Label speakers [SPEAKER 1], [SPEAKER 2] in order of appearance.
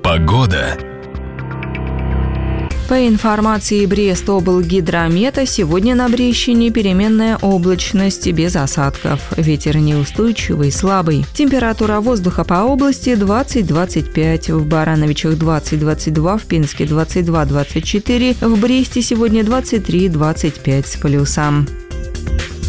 [SPEAKER 1] Погода.
[SPEAKER 2] По информации Брест-облгидромета, сегодня на Брещине переменная облачность без осадков. Ветер неустойчивый, слабый. Температура воздуха по области 20-25, в Барановичах 20-22, в Пинске 22-24, в Бресте сегодня 23-25 с плюсом.